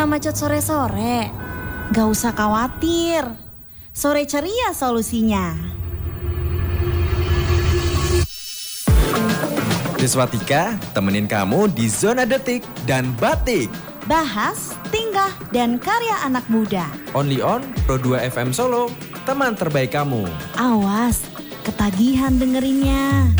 macet sore-sore? Gak usah khawatir. Sore ceria solusinya. Deswatika temenin kamu di Zona Detik dan Batik. Bahas, tingkah, dan karya anak muda. Only on Pro 2 FM Solo, teman terbaik kamu. Awas, ketagihan dengerinnya.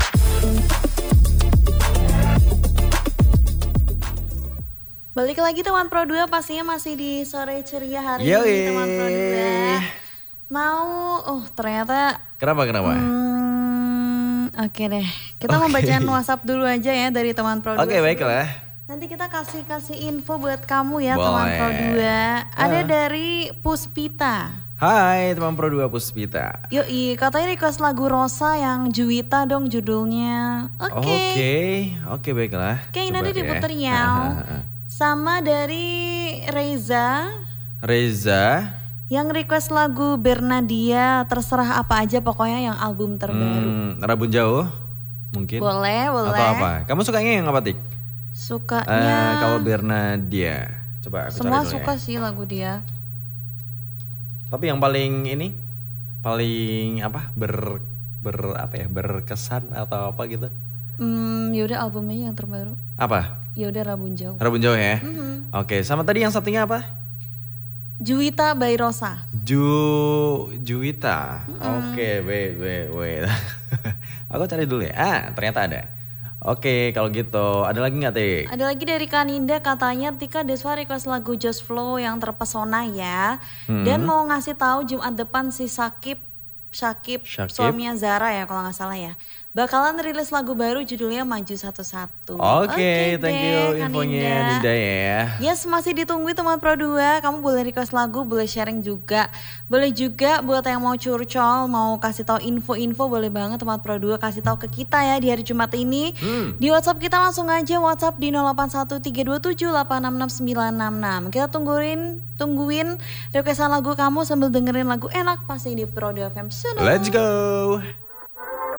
Balik lagi teman Pro 2, pastinya masih di sore ceria hari ini teman Pro 2. Ternyata. Kenapa? Oke deh, kita mau bacain WhatsApp dulu aja ya dari teman Pro 2. Oke, baiklah. Nanti kita kasih info buat kamu ya. Boleh. Teman Pro 2. Ada dari Puspita. Hai teman Pro 2 Puspita. Yoi, katanya request lagu Rosa yang Juwita dong judulnya. Oke, baiklah. Oke, nanti diputer ya. Sama dari Reza yang request lagu Bernadia, terserah apa aja pokoknya yang album terbaru. Rabun Jauh mungkin. Boleh. Atau apa? Kamu sukanya yang apa, Tik? Sukanya kalau Bernadia. Coba aku semua cari dulu suka ya. sih lagu dia. Tapi yang paling apa? Berkesan atau apa gitu? Yaudah albumnya yang terbaru. Apa? Yaudah Rabun Jauh. Rabun Jauh ya. Oke, sama tadi yang satunya apa? Juwita by Rosa. Juwita. Oke, wait. Aku cari dulu ya. Ternyata ada. Oke, kalau gitu ada lagi nggak, Tik? Ada lagi dari Kaninda, katanya Tika Deswa request lagu Just Flow yang terpesona ya. Dan mau ngasih tahu Jumat depan si Syakib suaminya Zara ya kalau nggak salah ya, bakalan rilis lagu baru judulnya Maju Satu-Satu. Oke, thank you infonya Ninda ya. Yes, masih ditunggu teman Pro 2. Kamu boleh request lagu, boleh sharing juga. Boleh juga buat yang mau curcol, mau kasih tahu info-info, boleh banget teman Pro 2 kasih tahu ke kita ya di hari Jumat ini. Di WhatsApp kita langsung aja WhatsApp di 081327866966. Kita tungguin requestan lagu kamu sambil dengerin lagu enak pasti di Pro 2 FM. Let's go.